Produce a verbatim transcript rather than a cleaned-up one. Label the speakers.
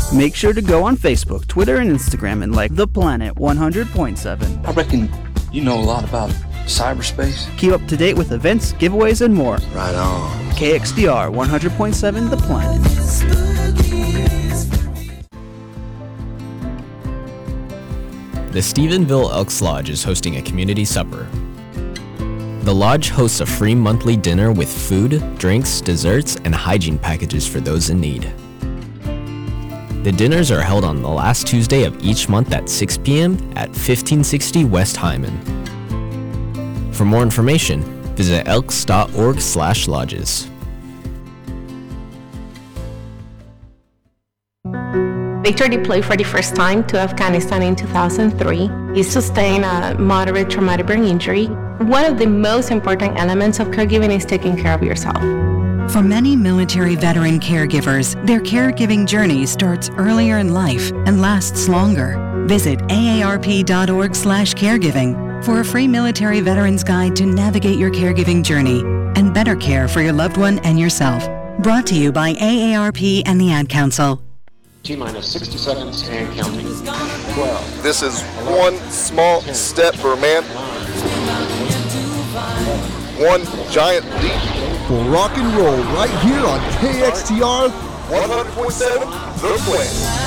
Speaker 1: Make sure to go on Facebook, Twitter, and Instagram and like The Planet one hundred point seven.
Speaker 2: I reckon you know a lot about cyberspace.
Speaker 1: Keep up to date with events, giveaways, and more.
Speaker 2: Right on.
Speaker 1: K X D R one hundred point seven The Planet.
Speaker 3: The Stephenville Elks Lodge is hosting a community supper. The lodge hosts a free monthly dinner with food, drinks, desserts, and hygiene packages for those in need. The dinners are held on the last Tuesday of each month at six p.m. at fifteen sixty West Hyman. For more information, visit elks dot org slash lodges.
Speaker 4: Victor deployed for the first time to Afghanistan in two thousand three. He sustained a moderate traumatic brain injury. One of the most important elements of caregiving is taking care of yourself.
Speaker 5: For many military veteran caregivers, their caregiving journey starts earlier in life and lasts longer. Visit A A R P dot org slash caregiving for a free military veterans guide to navigate your caregiving journey and better care for your loved one and yourself. Brought to you by A A R P and the Ad Council.
Speaker 6: T-minus sixty seconds and counting. twelve.
Speaker 7: This is one small step for man, one giant leap
Speaker 8: for rock and roll right here on K X T R
Speaker 7: one hundred point seven The Planet.